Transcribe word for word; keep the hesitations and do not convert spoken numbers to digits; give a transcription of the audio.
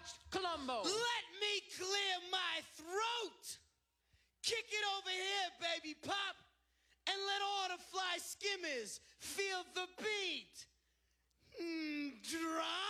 Colombo. Let me clear my throat. Kick it over here, baby pop, and let all the fly skimmers feel the beat. Mm, drop.